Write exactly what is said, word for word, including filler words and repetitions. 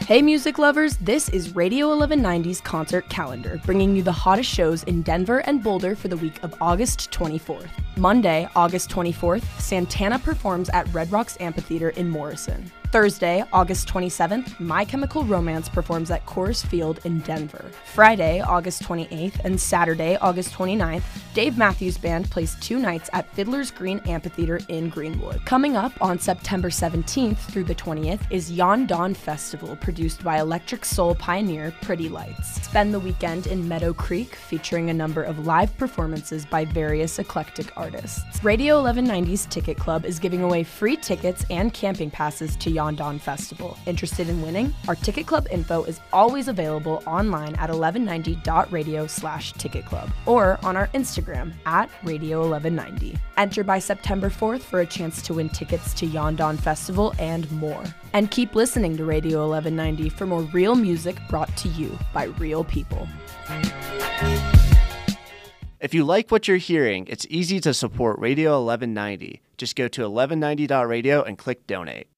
Hey music lovers, this is Radio eleven ninety's concert calendar, bringing you the hottest shows in Denver and Boulder for the week of August twenty-fourth. Monday, August twenty-fourth, Santana performs at Red Rocks Amphitheater in Morrison. Thursday, August twenty-seventh, My Chemical Romance performs at Coors Field in Denver. Friday, August twenty-eighth, and Saturday, August twenty-ninth, Dave Matthews Band plays two nights at Fiddler's Green Amphitheater in Greenwood. Coming up on September seventeenth through the twentieth is Yon Dawn Festival, produced by electric soul pioneer Pretty Lights. Spend the weekend in Meadow Creek, featuring a number of live performances by various eclectic artists. Radio eleven ninety's Ticket Club is giving away free tickets and camping passes to Yon Dawn Festival. Interested in winning? Our Ticket Club info is always available online at eleven ninety dot radio slash ticket club or on our Instagram at radio eleven ninety. Enter by September fourth for a chance to win tickets to Yon Dawn Festival and more. And keep listening to Radio eleven ninety for more real music brought to you by real people. If you like what you're hearing, it's easy to support Radio eleven ninety. Just go to eleven ninety dot radio and click donate.